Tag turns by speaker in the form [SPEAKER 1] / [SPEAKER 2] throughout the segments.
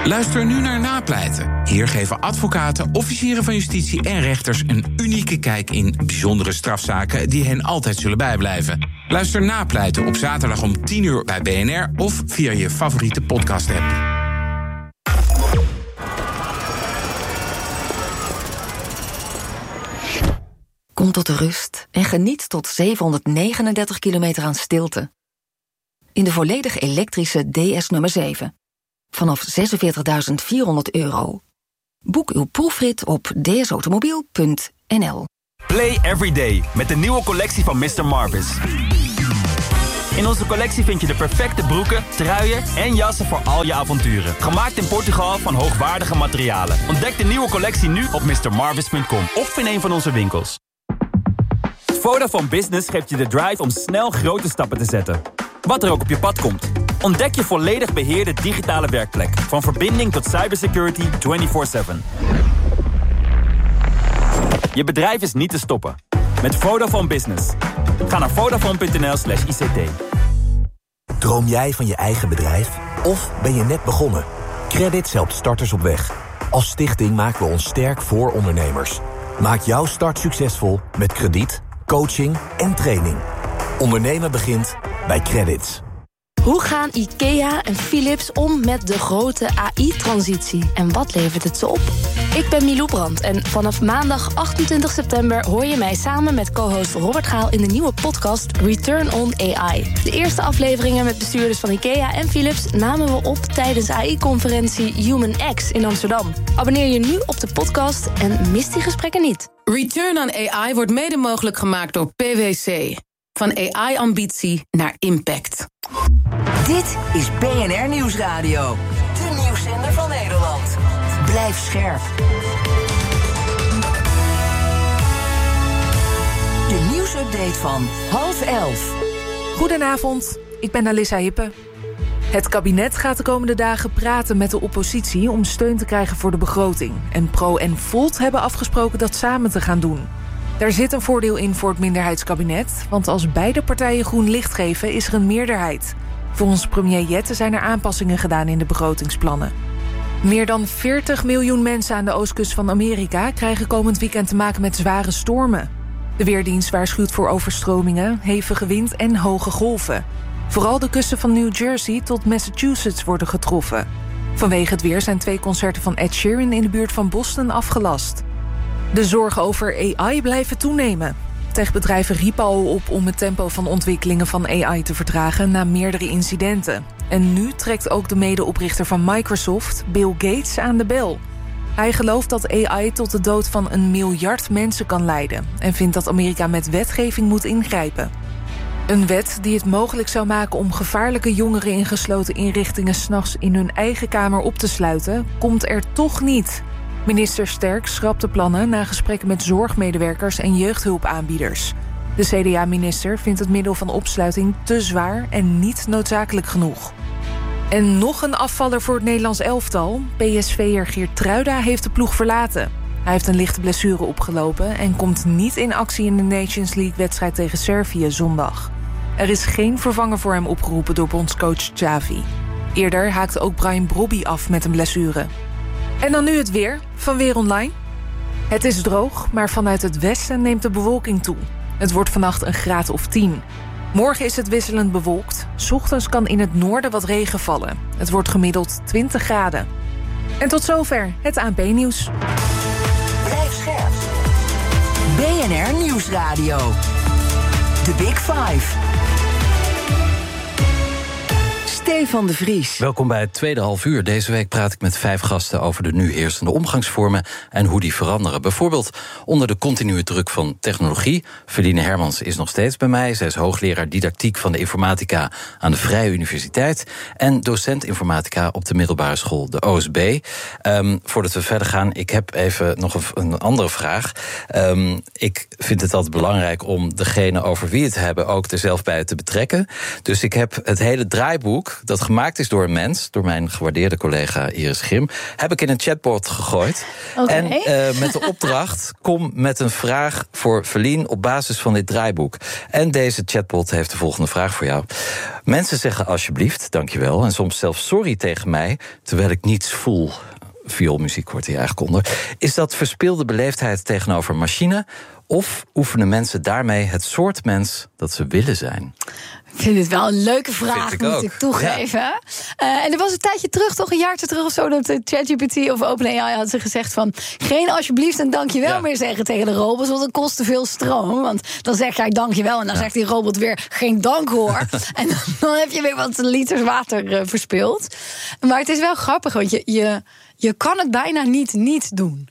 [SPEAKER 1] Luister nu naar Napleiten. Hier geven advocaten, officieren van justitie en rechters een unieke kijk in bijzondere strafzaken die hen altijd zullen bijblijven. Luister Napleiten op zaterdag om 10:00 bij BNR of via je favoriete podcast-app.
[SPEAKER 2] Kom tot de rust en geniet tot 739 kilometer aan stilte. In de volledig elektrische DS nummer 7. Vanaf €46.400. Boek uw proefrit op dsautomobiel.nl.
[SPEAKER 3] Play every day met de nieuwe collectie van Mr. Marvis. In onze collectie vind je de perfecte broeken, truien en jassen voor al je avonturen. Gemaakt in Portugal van hoogwaardige materialen. Ontdek de nieuwe collectie nu op mrmarvis.com of in een van onze winkels. Vodafone Business geeft je de drive om snel grote stappen te zetten. Wat er ook op je pad komt. Ontdek je volledig beheerde digitale werkplek. Van verbinding tot cybersecurity 24/7. Je bedrijf is niet te stoppen. Met Vodafone Business. Ga naar vodafone.nl/ICT.
[SPEAKER 4] Droom jij van je eigen bedrijf? Of ben je net begonnen? Credits helpt starters op weg. Als stichting maken we ons sterk voor ondernemers. Maak jouw start succesvol met krediet, coaching en training. Ondernemen begint bij Credits.
[SPEAKER 5] Hoe gaan IKEA en Philips om met de grote AI-transitie? En wat levert het ze op? Ik ben Milou Brandt en vanaf maandag 28 september... hoor je mij samen met co-host Robert Gaal... in de nieuwe podcast Return on AI. De eerste afleveringen met bestuurders van IKEA en Philips... namen we op tijdens AI-conferentie Human X in Amsterdam. Abonneer je nu op de podcast en mis die gesprekken niet.
[SPEAKER 6] Return on AI wordt mede mogelijk gemaakt door PwC. Van AI-ambitie naar impact.
[SPEAKER 7] Dit is BNR Nieuwsradio. De nieuwszender van Nederland. Blijf scherp. De nieuwsupdate van 10:30.
[SPEAKER 8] Goedenavond, ik ben Alissa Hippe. Het kabinet gaat de komende dagen praten met de oppositie... om steun te krijgen voor de begroting. En Pro en Volt hebben afgesproken dat samen te gaan doen. Daar zit een voordeel in voor het minderheidskabinet... want als beide partijen groen licht geven, is er een meerderheid. Volgens premier Jette zijn er aanpassingen gedaan in de begrotingsplannen. Meer dan 40 miljoen mensen aan de oostkust van Amerika... krijgen komend weekend te maken met zware stormen. De Weerdienst waarschuwt voor overstromingen, hevige wind en hoge golven. Vooral de kusten van New Jersey tot Massachusetts worden getroffen. Vanwege het weer zijn 2 concerten van Ed Sheeran... in de buurt van Boston afgelast. De zorgen over AI blijven toenemen. Techbedrijven riepen al op om het tempo van ontwikkelingen van AI te vertragen na meerdere incidenten. En nu trekt ook de medeoprichter van Microsoft, Bill Gates, aan de bel. Hij gelooft dat AI tot de dood van 1 miljard mensen kan leiden en vindt dat Amerika met wetgeving moet ingrijpen. Een wet die het mogelijk zou maken om gevaarlijke jongeren in gesloten inrichtingen 's nachts in hun eigen kamer op te sluiten, komt er toch niet. Minister Sterk schrapt de plannen na gesprekken met zorgmedewerkers en jeugdhulpaanbieders. De CDA-minister vindt het middel van opsluiting te zwaar en niet noodzakelijk genoeg. En nog een afvaller voor het Nederlands elftal. PSV'er Geertruida heeft de ploeg verlaten. Hij heeft een lichte blessure opgelopen en komt niet in actie in de Nations League-wedstrijd tegen Servië zondag. Er is geen vervanger voor hem opgeroepen door bondscoach Xavi. Eerder haakte ook Brian Brobby af met een blessure. En dan nu het weer van Weer Online. Het is droog, maar vanuit het westen neemt de bewolking toe. Het wordt vannacht een graad of 10. Morgen is het wisselend bewolkt. 's Ochtends kan in het noorden wat regen vallen. Het wordt gemiddeld 20 graden. En tot zover het ANP-nieuws.
[SPEAKER 7] Blijf scherp. BNR Nieuwsradio. The Big Five. Stefan de Vries.
[SPEAKER 9] Welkom bij het tweede halfuur. Deze week praat ik met 5 gasten over de nu heersende omgangsvormen en hoe die veranderen. Bijvoorbeeld onder de continue druk van technologie. Feline Hermans is nog steeds bij mij. Zij is hoogleraar didactiek van de informatica aan de Vrije Universiteit en docent informatica op de middelbare school, de OSB. Voordat we verder gaan, ik heb even nog een andere vraag. Ik vind het altijd belangrijk om degene over wie het hebben ook er zelf bij te betrekken. Dus ik heb het hele draaiboek boek, dat gemaakt is door een mens, door mijn gewaardeerde collega Iris Grim, heb ik in een chatbot gegooid.
[SPEAKER 10] Okay.
[SPEAKER 9] En met de opdracht, kom met een vraag voor Feline op basis van dit draaiboek. En deze chatbot heeft de volgende vraag voor jou. Mensen zeggen alsjeblieft, dankjewel, en soms zelfs sorry tegen mij, terwijl ik niets voel. Vioolmuziek wordt hier eigenlijk onder. Is dat verspilde beleefdheid tegenover machine, of oefenen mensen daarmee het soort mens dat ze willen zijn?
[SPEAKER 10] Ik vind het wel een leuke vraag, moet ik toegeven. Ja. En er was een tijdje terug, toch een jaartje terug of zo, dat de ChatGPT of OpenAI had ze gezegd van, geen alsjeblieft en dankjewel meer zeggen tegen de robots, want dat kost te veel stroom. Want dan zeg jij dankjewel en dan zegt die robot weer geen dank hoor. En dan heb je weer wat liters water verspild. Maar het is wel grappig, want je kan het bijna niet doen.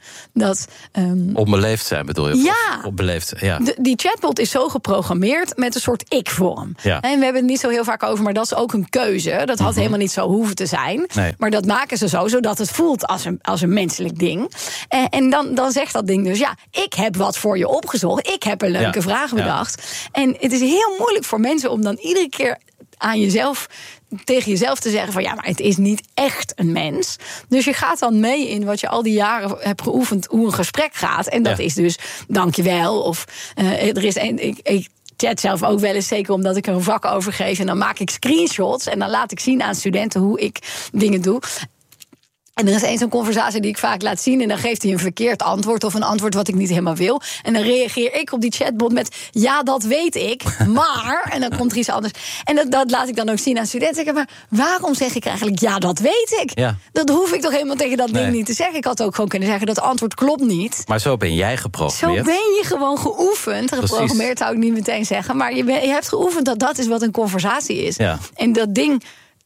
[SPEAKER 9] Onbeleefd zijn bedoel je?
[SPEAKER 10] Ja.
[SPEAKER 9] Onbeleefd, ja.
[SPEAKER 10] Die chatbot is zo geprogrammeerd met een soort ik-vorm.
[SPEAKER 9] Ja.
[SPEAKER 10] En we hebben het niet zo heel vaak over, maar dat is ook een keuze. Dat had helemaal niet zo hoeven te zijn.
[SPEAKER 9] Nee.
[SPEAKER 10] Maar dat maken ze zo, zodat het voelt als een menselijk ding. En dan zegt dat ding dus, ja, ik heb wat voor je opgezocht. Ik heb een leuke vraag bedacht. Ja. En het is heel moeilijk voor mensen om dan iedere keer aan jezelf, tegen jezelf te zeggen van, ja, maar het is niet echt een mens. Dus je gaat dan mee in wat je al die jaren hebt geoefend, hoe een gesprek gaat. En dat is dus dankjewel. Of er is ik chat zelf ook wel eens, zeker omdat ik er een vak over geef. En dan maak ik screenshots en dan laat ik zien aan studenten hoe ik dingen doe. En er is eens een conversatie die ik vaak laat zien, en dan geeft hij een verkeerd antwoord of een antwoord wat ik niet helemaal wil. En dan reageer ik op die chatbot met, ja, dat weet ik, maar... En dan komt er iets anders. En dat laat ik dan ook zien aan studenten. Ik zeg, maar waarom zeg ik eigenlijk, ja, dat weet ik?
[SPEAKER 9] Ja.
[SPEAKER 10] Dat hoef ik toch helemaal tegen dat ding niet te zeggen. Ik had ook gewoon kunnen zeggen, dat antwoord klopt niet.
[SPEAKER 9] Maar zo ben jij geprogrammeerd.
[SPEAKER 10] Zo ben je gewoon geoefend. Geprogrammeerd zou ik niet meteen zeggen. Maar je hebt geoefend dat is wat een conversatie is.
[SPEAKER 9] Ja.
[SPEAKER 10] En dat ding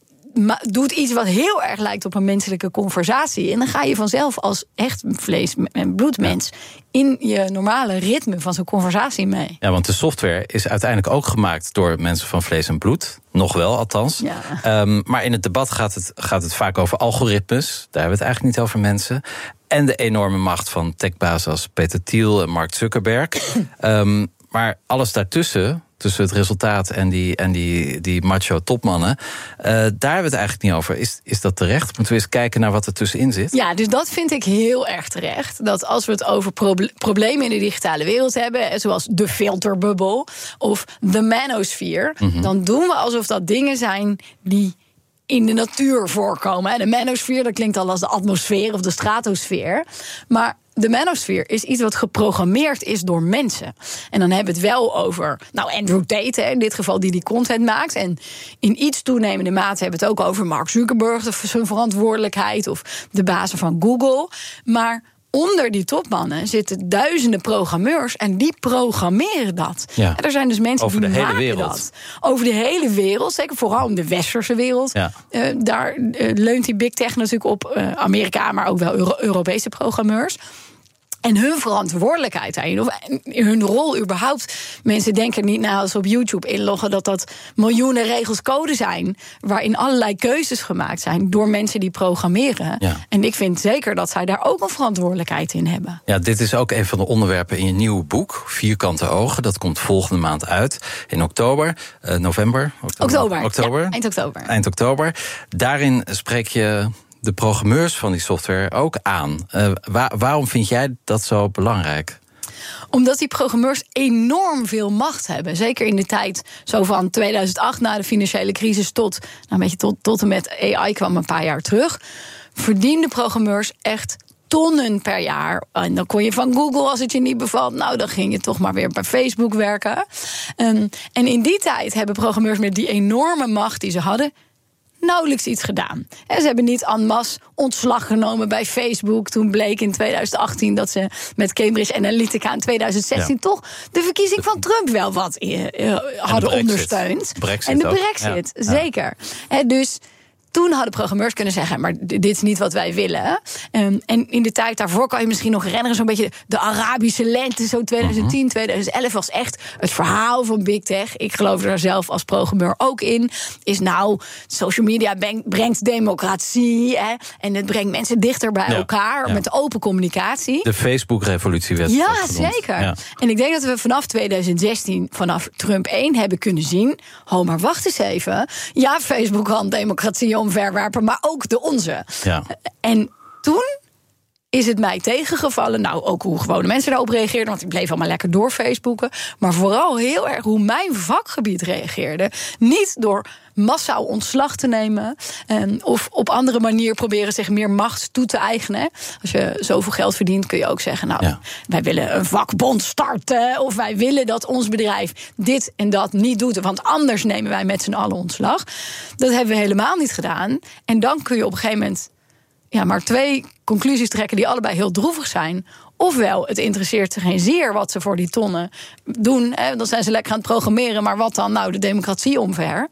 [SPEAKER 10] doet iets wat heel erg lijkt op een menselijke conversatie. En dan ga je vanzelf als echt vlees- en bloedmens in je normale ritme van zo'n conversatie mee.
[SPEAKER 9] Ja, want de software is uiteindelijk ook gemaakt door mensen van vlees en bloed. Nog wel, althans.
[SPEAKER 10] Ja.
[SPEAKER 9] Maar in het debat gaat het vaak over algoritmes. Daar hebben we het eigenlijk niet over mensen. En de enorme macht van techbazen als Peter Thiel en Mark Zuckerberg. Maar alles daartussen, tussen het resultaat en die macho topmannen, daar hebben we het eigenlijk niet over. Is dat terecht? Moeten we eens kijken naar wat er tussenin zit?
[SPEAKER 10] Ja, dus dat vind ik heel erg terecht. Dat als we het over problemen in de digitale wereld hebben, zoals de filterbubble of de manosphere, dan doen we alsof dat dingen zijn die in de natuur voorkomen. De manosfeer, dat klinkt al als de atmosfeer of de stratosfeer. Maar de manosfeer is iets wat geprogrammeerd is door mensen. En dan hebben we het wel over Andrew Tate, in dit geval, die content maakt. En in iets toenemende mate hebben we het ook over Mark Zuckerberg, of zijn verantwoordelijkheid, of de bazen van Google. Maar onder die topmannen zitten duizenden programmeurs en die programmeren dat.
[SPEAKER 9] Ja.
[SPEAKER 10] En er zijn dus mensen
[SPEAKER 9] over
[SPEAKER 10] die
[SPEAKER 9] de hele
[SPEAKER 10] maken
[SPEAKER 9] wereld.
[SPEAKER 10] Dat. Over de hele wereld, zeker vooral in de westerse wereld.
[SPEAKER 9] Ja.
[SPEAKER 10] Daar leunt die big tech natuurlijk op Amerika, maar ook wel Europese programmeurs. En hun verantwoordelijkheid daarin, of hun rol überhaupt. Mensen denken niet na als ze op YouTube inloggen dat miljoenen regels code zijn, waarin allerlei keuzes gemaakt zijn door mensen die programmeren.
[SPEAKER 9] Ja.
[SPEAKER 10] En ik vind zeker dat zij daar ook een verantwoordelijkheid in hebben.
[SPEAKER 9] Ja, dit is ook een van de onderwerpen in je nieuwe boek, Vierkante Ogen. Dat komt volgende maand uit, in oktober, november.
[SPEAKER 10] Oktober.
[SPEAKER 9] Ja, eind oktober. Daarin spreek je de programmeurs van die software ook aan. Waarom vind jij dat zo belangrijk?
[SPEAKER 10] Omdat die programmeurs enorm veel macht hebben. Zeker in de tijd zo van 2008 na de financiële crisis tot en met AI kwam een paar jaar terug. Verdienden programmeurs echt tonnen per jaar. En dan kon je van Google, als het je niet bevalt, dan ging je toch maar weer bij Facebook werken. En in die tijd hebben programmeurs met die enorme macht die ze hadden nauwelijks iets gedaan. Ze hebben niet en masse ontslag genomen bij Facebook. Toen bleek in 2018 dat ze met Cambridge Analytica in 2016 toch de verkiezing van Trump wel wat hadden ondersteund.
[SPEAKER 9] Brexit
[SPEAKER 10] en de
[SPEAKER 9] ook.
[SPEAKER 10] Brexit,
[SPEAKER 9] ja.
[SPEAKER 10] zeker. Dus Toen hadden programmeurs kunnen zeggen, maar dit is niet wat wij willen. En in de tijd daarvoor kan je misschien nog herinneren, zo'n beetje de Arabische lente, zo 2010, 2011 was echt het verhaal van Big Tech. Ik geloof er zelf als programmeur ook in. Is social media brengt democratie, hè, en het brengt mensen dichter bij elkaar met open communicatie.
[SPEAKER 9] De Facebook-revolutie werd
[SPEAKER 10] zeker. Ja. En ik denk dat we vanaf 2016, vanaf Trump 1, hebben kunnen zien, maar wacht eens even. Ja, Facebook kan democratie omverwerpen, maar ook de onze. Ja. En toen is het mij tegengevallen, ook hoe gewone mensen daarop reageerden, want ik bleef allemaal lekker door Facebooken, maar vooral heel erg hoe mijn vakgebied reageerde. Niet door massaal ontslag te nemen of op andere manier proberen zich meer macht toe te eigenen. Als je zoveel geld verdient, kun je ook zeggen, wij willen een vakbond starten, of wij willen dat ons bedrijf dit en dat niet doet, want anders nemen wij met z'n allen ontslag. Dat hebben we helemaal niet gedaan. En dan kun je op een gegeven moment maar 2 conclusies trekken die allebei heel droevig zijn. Ofwel, het interesseert ze geen zeer wat ze voor die tonnen doen. Dan zijn ze lekker aan het programmeren, maar wat dan? De democratie omver.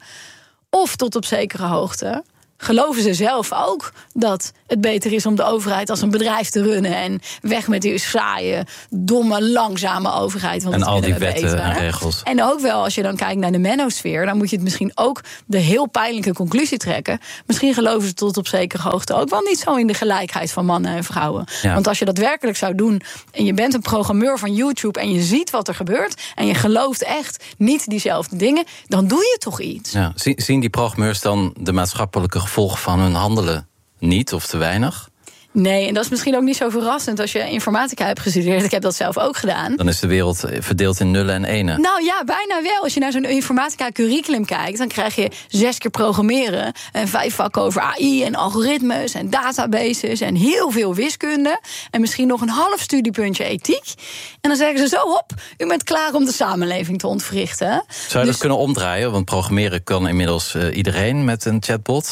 [SPEAKER 10] Of tot op zekere hoogte geloven ze zelf ook dat het beter is om de overheid als een bedrijf te runnen en weg met die saaie, domme, langzame overheid. Want
[SPEAKER 9] en al die wetten en regels.
[SPEAKER 10] En ook wel, als je dan kijkt naar de manosfeer, dan moet je het misschien ook de heel pijnlijke conclusie trekken. Misschien geloven ze tot op zekere hoogte ook wel niet zo in de gelijkheid van mannen en vrouwen. Ja. Want als je dat werkelijk zou doen en je bent een programmeur van YouTube en je ziet wat er gebeurt en je gelooft echt niet diezelfde dingen, dan doe je toch iets.
[SPEAKER 9] Ja. Zien die programmeurs dan de maatschappelijke gevolgen van hun handelen niet of te weinig?
[SPEAKER 10] Nee, en dat is misschien ook niet zo verrassend als je informatica hebt gestudeerd. Ik heb dat zelf ook gedaan.
[SPEAKER 9] Dan is de wereld verdeeld in nullen en enen.
[SPEAKER 10] Nou ja, bijna wel. Als je naar zo'n informatica curriculum kijkt, dan krijg je 6 keer programmeren en 5 vakken over AI en algoritmes en databases en heel veel wiskunde en misschien nog een half studiepuntje ethiek. En dan zeggen ze zo, hop, u bent klaar om de samenleving te ontwrichten.
[SPEAKER 9] Zou je dat kunnen omdraaien? Want programmeren kan inmiddels iedereen met een chatbot.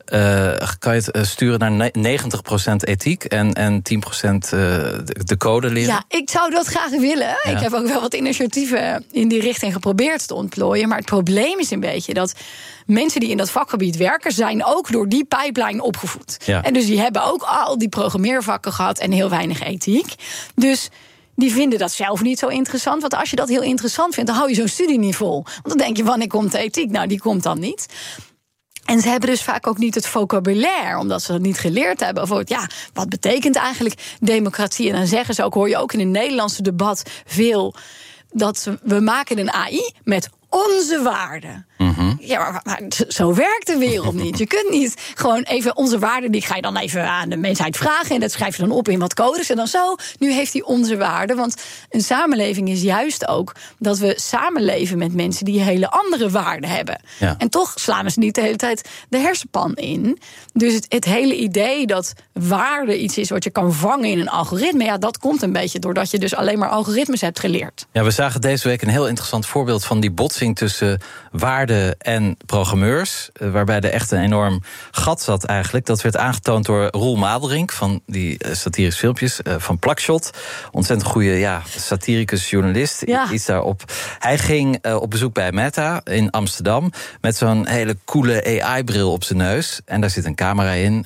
[SPEAKER 9] Kan je het sturen naar 90% ethiek en 10% de code leren?
[SPEAKER 10] Ja, ik zou dat graag willen. Ja. Ik heb ook wel wat initiatieven in die richting geprobeerd te ontplooien. Maar het probleem is een beetje dat mensen die in dat vakgebied werken, zijn ook door die pipeline opgevoed. Ja. En dus die hebben ook al die programmeervakken gehad en heel weinig ethiek. Dus die vinden dat zelf niet zo interessant. Want als je dat heel interessant vindt, dan hou je zo'n studie niet vol. Want dan denk je, wanneer komt de ethiek? Nou, die komt dan niet. En ze hebben dus vaak ook niet het vocabulaire, omdat ze dat niet geleerd hebben. Bijvoorbeeld, wat betekent eigenlijk democratie? En dan zeggen ze ook, hoor je ook in het Nederlandse debat veel, dat we maken een AI met onze waarden. Mm-hmm. Ja, maar zo werkt de wereld niet. Je kunt niet gewoon even onze waarden, die ga je dan even aan de mensheid vragen en dat schrijf je dan op in wat codes en dan zo. Nu heeft hij onze waarden, want een samenleving is juist ook dat we samenleven met mensen die hele andere waarden hebben. Ja. En toch slaan we ze niet de hele tijd de hersenpan in. Dus het hele idee dat waarde iets is wat je kan vangen in een algoritme, dat komt een beetje doordat je dus alleen maar algoritmes hebt geleerd.
[SPEAKER 9] Ja, we zagen deze week een heel interessant voorbeeld van die botsing tussen waarde en programmeurs, waarbij er echt een enorm gat zat eigenlijk. Dat werd aangetoond door Roel Madelrink van die satirische filmpjes van Plakshot. Ontzettend goede satiricus, journalist, iets daarop. Hij ging op bezoek bij Meta in Amsterdam met zo'n hele coole AI-bril op zijn neus. En daar zit een camera in.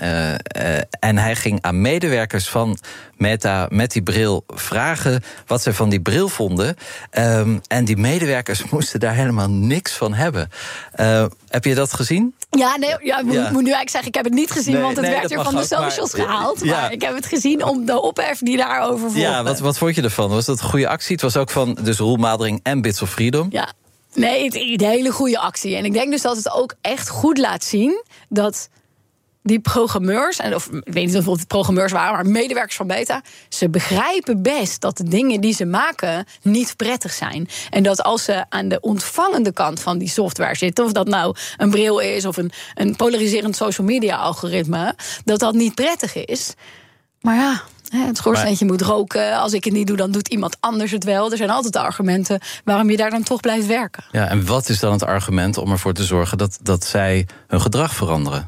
[SPEAKER 9] En hij ging aan medewerkers van Meta met die bril vragen wat ze van die bril vonden. En die medewerkers moesten daar helemaal niks van hebben. Heb je dat gezien?
[SPEAKER 10] Ja, nee, moet nu eigenlijk zeggen, ik heb het niet gezien, want het werd er van de socials gehaald. Maar ik heb het gezien om de ophef die daarover volgde.
[SPEAKER 9] Ja, wat vond je ervan? Was dat een goede actie? Het was ook van dus Roel Madelrink en Bits of Freedom.
[SPEAKER 10] Ja, nee, het hele goede actie. En ik denk dus dat het ook echt goed laat zien dat die programmeurs, of ik weet niet of het programmeurs waren, maar medewerkers van Meta, ze begrijpen best dat de dingen die ze maken niet prettig zijn. En dat als ze aan de ontvangende kant van die software zitten, of dat nou een bril is of een polariserend social media algoritme, dat niet prettig is. Maar het schoorsteentje moet roken. Als ik het niet doe, dan doet iemand anders het wel. Er zijn altijd argumenten waarom je daar dan toch blijft werken.
[SPEAKER 9] Ja, en wat is dan het argument om ervoor te zorgen dat zij hun gedrag veranderen?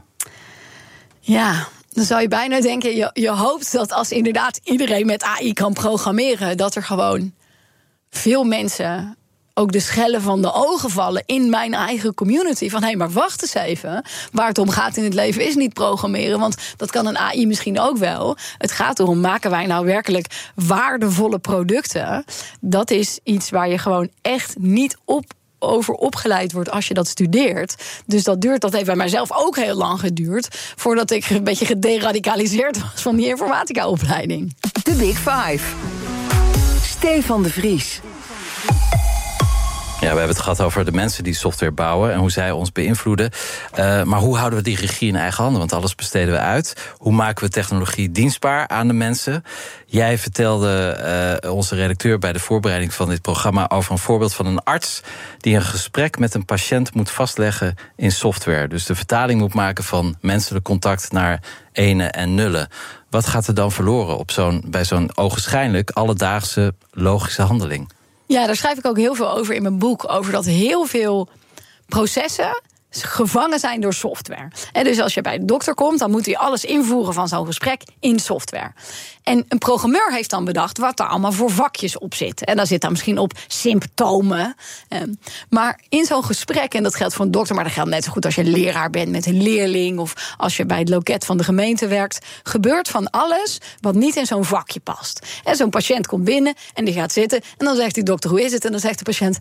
[SPEAKER 10] Ja, dan zou je bijna denken, je hoopt dat als inderdaad iedereen met AI kan programmeren, dat er gewoon veel mensen ook de schellen van de ogen vallen in mijn eigen community. Van hé, maar wacht eens even. Waar het om gaat in het leven is niet programmeren. Want dat kan een AI misschien ook wel. Het gaat erom, maken wij nou werkelijk waardevolle producten? Dat is iets waar je gewoon echt niet over opgeleid wordt als je dat studeert. Dus dat heeft bij mijzelf ook heel lang geduurd, voordat ik een beetje gederadicaliseerd was van die informatica-opleiding.
[SPEAKER 7] De Big Five. Stefan de Vries.
[SPEAKER 9] Ja, we hebben het gehad over de mensen die software bouwen en hoe zij ons beïnvloeden. Maar hoe houden we die regie in eigen handen? Want alles besteden we uit. Hoe maken we technologie dienstbaar aan de mensen? Jij vertelde onze redacteur bij de voorbereiding van dit programma over een voorbeeld van een arts die een gesprek met een patiënt moet vastleggen in software. Dus de vertaling moet maken van menselijk contact naar enen en nullen. Wat gaat er dan verloren bij zo'n ogenschijnlijk alledaagse logische handeling?
[SPEAKER 10] Ja, daar schrijf ik ook heel veel over in mijn boek. Over dat heel veel processen gevangen zijn door software. En dus als je bij de dokter komt, dan moet hij alles invoeren van zo'n gesprek in software. En een programmeur heeft dan bedacht wat er allemaal voor vakjes op zitten. En daar zit dan misschien op symptomen. Maar in zo'n gesprek, en dat geldt voor een dokter, maar dat geldt net zo goed als je leraar bent met een leerling of als je bij het loket van de gemeente werkt, gebeurt van alles wat niet in zo'n vakje past. En zo'n patiënt komt binnen en die gaat zitten en dan zegt die dokter, hoe is het? En dan zegt de patiënt,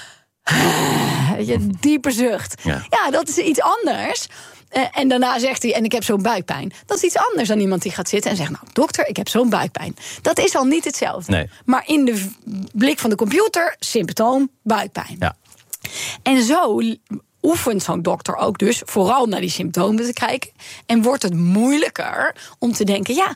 [SPEAKER 10] je diepe zucht. Ja, dat is iets anders. En daarna zegt hij, en ik heb zo'n buikpijn. Dat is iets anders dan iemand die gaat zitten en zegt, nou dokter, ik heb zo'n buikpijn. Dat is al niet hetzelfde.
[SPEAKER 9] Nee.
[SPEAKER 10] Maar in de blik van de computer, symptoom, buikpijn.
[SPEAKER 9] Ja.
[SPEAKER 10] En zo oefent zo'n dokter ook dus vooral naar die symptomen te kijken. En wordt het moeilijker om te denken, ja,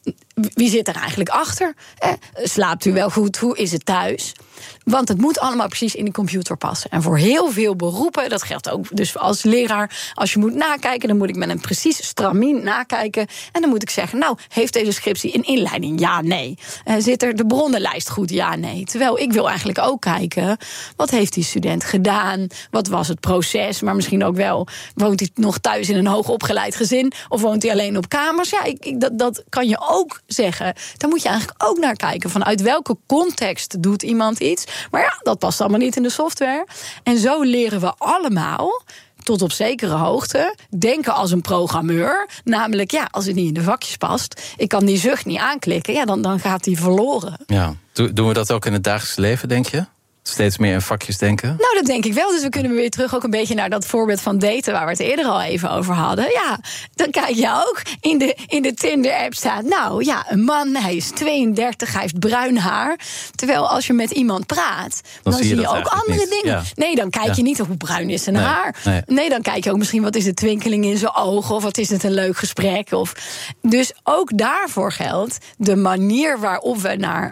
[SPEAKER 10] wie zit er eigenlijk achter? Slaapt u wel goed? Hoe is het thuis? Want het moet allemaal precies in de computer passen. En voor heel veel beroepen, dat geldt ook dus als leraar, als je moet nakijken, dan moet ik met een precies stramien nakijken. En dan moet ik zeggen, nou, heeft deze scriptie een inleiding? Ja, nee. Zit er de bronnenlijst goed? Ja, nee. Terwijl ik wil eigenlijk ook kijken, wat heeft die student gedaan? Wat was het proces? Maar misschien ook wel, woont hij nog thuis in een hoogopgeleid gezin? Of woont hij alleen op kamers? Ja, dat kan je ook zeggen. Daar moet je eigenlijk ook naar kijken. Vanuit welke context doet iemand iets? Maar ja, dat past allemaal niet in de software. En zo leren we allemaal, tot op zekere hoogte, denken als een programmeur. Namelijk, ja, als het niet in de vakjes past, ik kan die zucht niet aanklikken, ja, dan gaat die verloren.
[SPEAKER 9] Ja. Doen we dat ook in het dagelijks leven, denk je? Steeds meer in vakjes denken?
[SPEAKER 10] Nou, dat denk ik wel. Dus we kunnen weer terug ook een beetje naar dat voorbeeld van daten, waar we het eerder al even over hadden. Ja, dan kijk je ook in de Tinder-app staat, nou ja, een man, hij is 32, hij heeft bruin haar. Terwijl als je met iemand praat, dan zie je ook andere dingen. Ja. Nee, dan kijk je niet hoe bruin is zijn haar. Nee, dan kijk je ook misschien wat is de twinkeling in zijn ogen, of wat is het een leuk gesprek. Dus ook daarvoor geldt de manier waarop we naar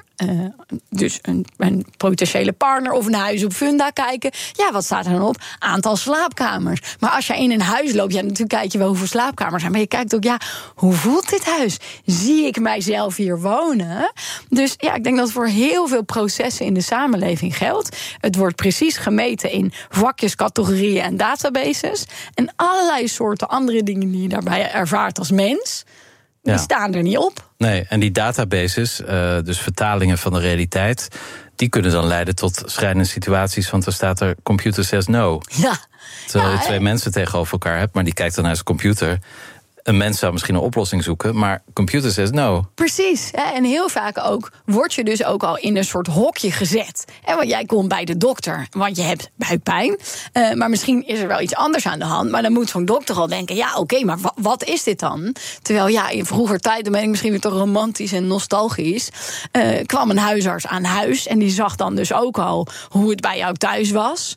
[SPEAKER 10] dus een potentiële partner of een huis op Funda kijken. Ja, wat staat er dan op? Aantal slaapkamers. Maar als je in een huis loopt, ja, natuurlijk kijk je wel hoeveel slaapkamers zijn. Maar je kijkt ook, ja, hoe voelt dit huis? Zie ik mijzelf hier wonen? Dus ja, ik denk dat voor heel veel processen in de samenleving geldt. Het wordt precies gemeten in vakjes, categorieën en databases. En allerlei soorten andere dingen die je daarbij ervaart als mens, die staan er niet op.
[SPEAKER 9] Nee, en die databases, dus vertalingen van de realiteit, die kunnen dan leiden tot schrijnende situaties, want er staat er computer says no.
[SPEAKER 10] Ja.
[SPEAKER 9] Terwijl je twee mensen tegenover elkaar hebt, maar die kijkt dan naar zijn computer. Een mens zou misschien een oplossing zoeken, maar computer says no.
[SPEAKER 10] Precies. En heel vaak ook word je dus ook al in een soort hokje gezet. Want jij komt bij de dokter, want je hebt buikpijn. Maar misschien is er wel iets anders aan de hand. Maar dan moet zo'n dokter al denken, ja, oké, maar wat is dit dan? Terwijl, ja, in vroeger tijd, dan ben ik misschien weer toch romantisch en nostalgisch, kwam een huisarts aan huis en die zag dan dus ook al hoe het bij jou thuis was.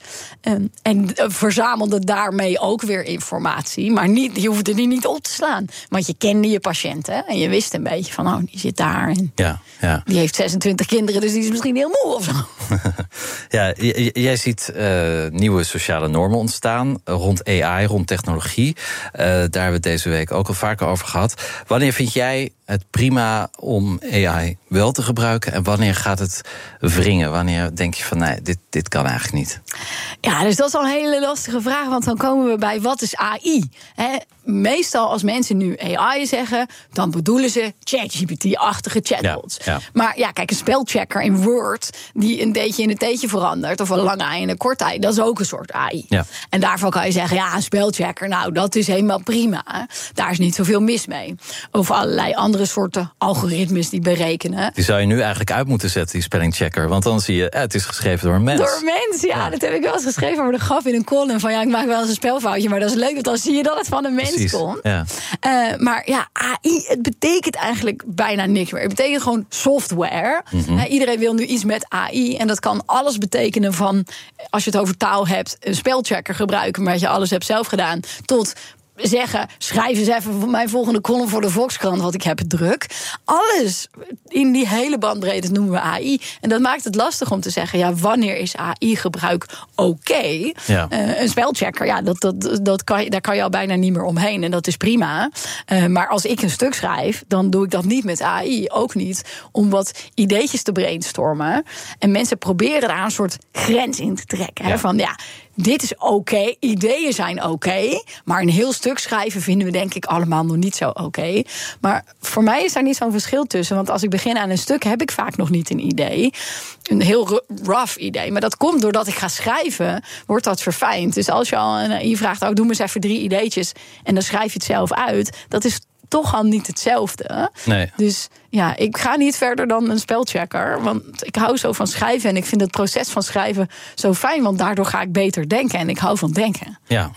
[SPEAKER 10] En verzamelde daarmee ook weer informatie. Maar je hoefde die niet op te slaan. Want je kende je patiënt, hè? En je wist een beetje van, oh, die zit daar. En die heeft 26 kinderen, dus die is misschien heel moe of zo.
[SPEAKER 9] Ja, jij ziet nieuwe sociale normen ontstaan rond AI, rond technologie. Daar hebben we het deze week ook al vaker over gehad. Wanneer vind jij het prima om AI wel te gebruiken? En wanneer gaat het wringen? Wanneer denk je van, nee, dit kan eigenlijk niet?
[SPEAKER 10] Ja, dus dat is al een hele lastige vraag. Want dan komen we bij, wat is AI? Meestal als mensen nu AI zeggen, dan bedoelen ze ChatGPT-achtige chatbots. Ja. Maar ja, kijk, een spelchecker in Word die een D'tje in een T'tje verandert, of een lange ei in een korte ei, dat is ook een soort AI. Ja. En daarvan kan je zeggen, ja, een spelchecker, nou, dat is helemaal prima. Daar is niet zoveel mis mee. Of allerlei andere soorten algoritmes die berekenen.
[SPEAKER 9] Die zou je nu eigenlijk uit moeten zetten, die spellingchecker. Want dan zie je, het is geschreven door een mens.
[SPEAKER 10] Door een mens, ja. Dat heb ik wel eens geschreven over de graf in een column. Van ja, ik maak wel eens een spelfoutje, maar dat is leuk, want dan zie je dat het van een mens komt. Ja. Maar ja, AI, het betekent eigenlijk bijna niks meer. Het betekent gewoon software. Mm-hmm. Iedereen wil nu iets met AI. En dat kan alles betekenen van, als je het over taal hebt, een spelchecker gebruiken, maar dat je alles hebt zelf gedaan, tot zeggen, schrijf eens even mijn volgende column voor de Volkskrant, want ik heb het druk. Alles in die hele bandbreedte noemen we AI. En dat maakt het lastig om te zeggen, ja, wanneer is AI-gebruik oké? Ja. Een spelchecker, ja, daar kan je al bijna niet meer omheen. En dat is prima. Maar als ik een stuk schrijf, dan doe ik dat niet met AI. Ook niet om wat ideetjes te brainstormen. En mensen proberen daar een soort grens in te trekken. Ja. Van ja, dit is oké, ideeën zijn oké, maar een heel stuk schrijven vinden we denk ik allemaal nog niet zo oké. Maar voor mij is daar niet zo'n verschil tussen, want als ik begin aan een stuk heb ik vaak nog niet een idee. Een heel rough idee, maar dat komt doordat ik ga schrijven, wordt dat verfijnd. Dus als je je vraagt, doe me eens even 3 ideetjes en dan schrijf je het zelf uit, dat is toch al niet hetzelfde. Nee. Dus ja, ik ga niet verder dan een spelchecker. Want ik hou zo van schrijven. En ik vind het proces van schrijven zo fijn. Want daardoor ga ik beter denken. En ik hou van denken.
[SPEAKER 9] Ja,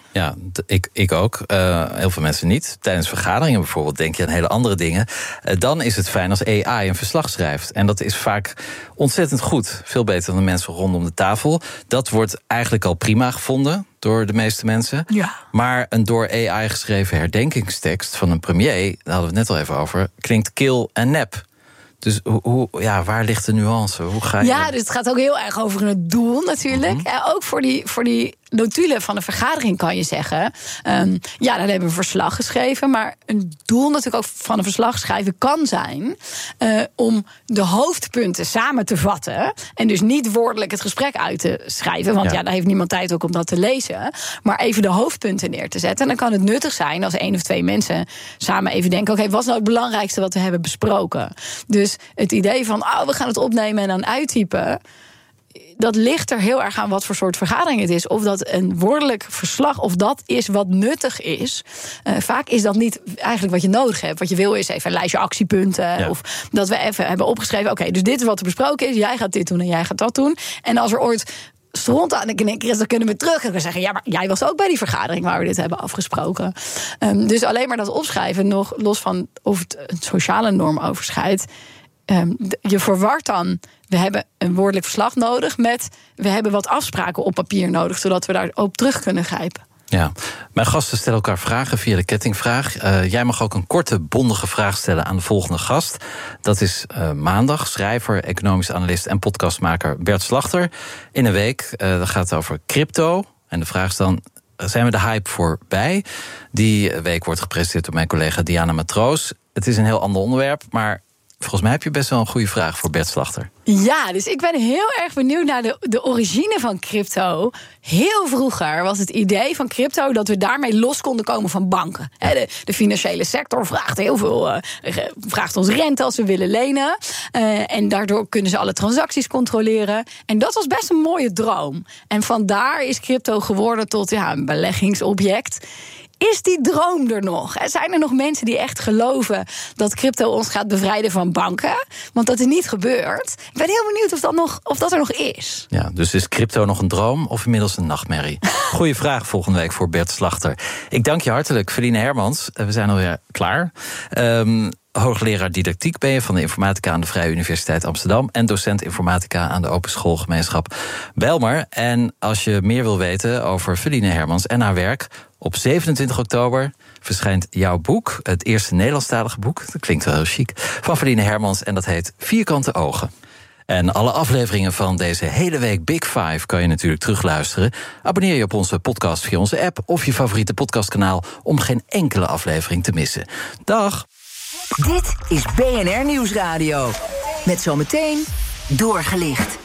[SPEAKER 9] ik ook. Heel veel mensen niet. Tijdens vergaderingen bijvoorbeeld denk je aan hele andere dingen. Dan is het fijn als AI een verslag schrijft. En dat is vaak ontzettend goed. Veel beter dan de mensen rondom de tafel. Dat wordt eigenlijk al prima gevonden door de meeste mensen. Ja. Maar een door AI geschreven herdenkingstekst van een premier, daar hadden we het net al even over, klinkt kil en nep. Dus waar ligt de nuance? Hoe ga je?
[SPEAKER 10] Ja, dus het gaat ook heel erg over het doel natuurlijk. Mm-hmm. Ook voor die notulen van een vergadering kan je zeggen, dan hebben we een verslag geschreven, maar een doel natuurlijk ook van een verslag schrijven kan zijn om de hoofdpunten samen te vatten en dus niet woordelijk het gesprek uit te schrijven, want daar heeft niemand tijd ook om dat te lezen, maar even de hoofdpunten neer te zetten. En dan kan het nuttig zijn als 1 of 2 mensen samen even denken, oké, wat is nou het belangrijkste wat we hebben besproken? Dus het idee van, we gaan het opnemen en dan uittypen, dat ligt er heel erg aan wat voor soort vergadering het is. Of dat een woordelijk verslag, of dat is wat nuttig is. Vaak is dat niet eigenlijk wat je nodig hebt. Wat je wil is even een lijstje actiepunten. Ja. Of dat we even hebben opgeschreven, oké, dus dit is wat er besproken is. Jij gaat dit doen en jij gaat dat doen. En als er ooit stront aan de knikker is, dan kunnen we terug en we zeggen, ja, maar jij was ook bij die vergadering waar we dit hebben afgesproken. Dus alleen maar dat opschrijven, nog los van of het een sociale norm overschrijdt. Je verwart dan, we hebben een woordelijk verslag nodig met, we hebben wat afspraken op papier nodig, zodat we daarop terug kunnen grijpen.
[SPEAKER 9] Ja, mijn gasten stellen elkaar vragen via de kettingvraag. Jij mag ook een korte, bondige vraag stellen aan de volgende gast. Dat is maandag schrijver, economisch analist en podcastmaker Bert Slachter. In een week, dat gaat over crypto. En de vraag is dan, zijn we de hype voorbij? Die week wordt gepresenteerd door mijn collega Diana Matroos. Het is een heel ander onderwerp, maar volgens mij heb je best wel een goede vraag voor Bert Slachter.
[SPEAKER 10] Ja, dus ik ben heel erg benieuwd naar de origine van crypto. Heel vroeger was het idee van crypto dat we daarmee los konden komen van banken. Ja. De financiële sector vraagt heel veel, vraagt ons rente als we willen lenen. En daardoor kunnen ze alle transacties controleren. En dat was best een mooie droom. En vandaar is crypto geworden tot een beleggingsobject. Is die droom er nog? Zijn er nog mensen die echt geloven dat crypto ons gaat bevrijden van banken? Want dat is niet gebeurd. Ik ben heel benieuwd of dat er nog is.
[SPEAKER 9] Ja, dus is crypto nog een droom of inmiddels een nachtmerrie? Goeie vraag volgende week voor Bert Slachter. Ik dank je hartelijk, Feline Hermans. We zijn alweer klaar. Hoogleraar didactiek ben je van de informatica aan de Vrije Universiteit Amsterdam en docent informatica aan de Open Schoolgemeenschap Bijlmer. En als je meer wil weten over Feline Hermans en haar werk, op 27 oktober verschijnt jouw boek, het eerste Nederlandstalige boek, dat klinkt wel heel chic, van Feline Hermans en dat heet Vierkante Ogen. En alle afleveringen van deze hele week Big Five kan je natuurlijk terugluisteren. Abonneer je op onze podcast via onze app of je favoriete podcastkanaal om geen enkele aflevering te missen. Dag!
[SPEAKER 7] Dit is BNR Nieuwsradio. Met zometeen Doorgelicht.